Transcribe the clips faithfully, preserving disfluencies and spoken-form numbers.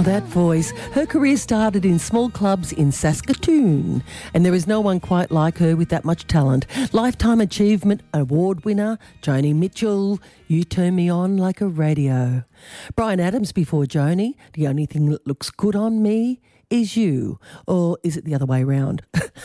that voice. Her career started in small clubs in Saskatoon, and there is no one quite like her with that much talent. Lifetime Achievement Award winner, Joni Mitchell, You Turn Me On Like a Radio. Bryan Adams before Joni, The Only Thing That Looks Good on Me Is You. Or is it the other way round?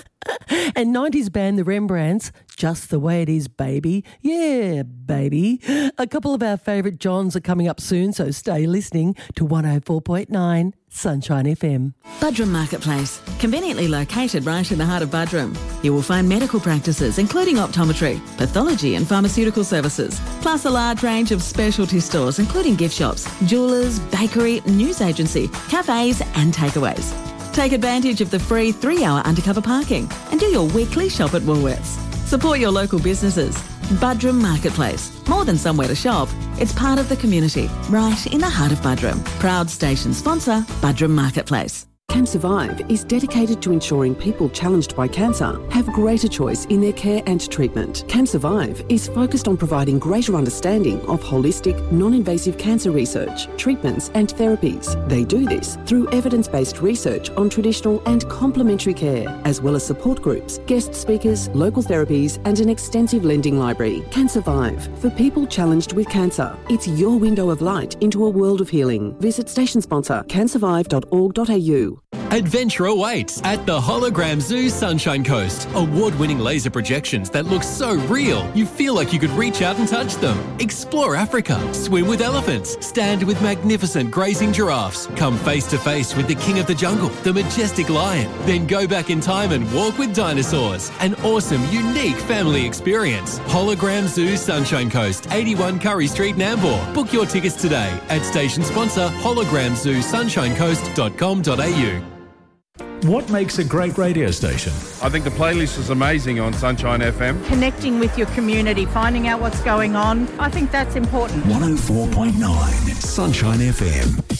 And nineties band The Rembrandts, Just the Way It Is, Baby. Yeah, baby. A couple of our favourite Johns are coming up soon, so stay listening to one oh four point nine Sunshine F M. Buderim Marketplace, conveniently located right in the heart of Buderim. You will find medical practices, including optometry, pathology and pharmaceutical services, plus a large range of specialty stores, including gift shops, jewellers, bakery, news agency, cafes and takeaways. Take advantage of the free three-hour undercover parking and do your weekly shop at Woolworths. Support your local businesses. Buderim Marketplace. More than somewhere to shop, it's part of the community, right in the heart of Buderim. Proud station sponsor, Buderim Marketplace. CanSurvive is dedicated to ensuring people challenged by cancer have greater choice in their care and treatment. CanSurvive is focused on providing greater understanding of holistic, non-invasive cancer research, treatments and therapies. They do this through evidence-based research on traditional and complementary care, as well as support groups, guest speakers, local therapies and an extensive lending library. CanSurvive, for people challenged with cancer. It's your window of light into a world of healing. Visit station sponsor can survive dot org dot a u. Adventure awaits at the Hologram Zoo Sunshine Coast. Award-winning laser projections that look so real, you feel like you could reach out and touch them. Explore Africa, swim with elephants, stand with magnificent grazing giraffes, come face-to-face with the king of the jungle, the majestic lion, then go back in time and walk with dinosaurs. An awesome, unique family experience. Hologram Zoo Sunshine Coast, eighty-one Curry Street, Nambour. Book your tickets today at station sponsor hologram zoo sunshine coast dot com dot a u. What makes a great radio station? I think the playlist is amazing on Sunshine F M. Connecting with your community, finding out what's going on. I think that's important. one oh four point nine Sunshine F M.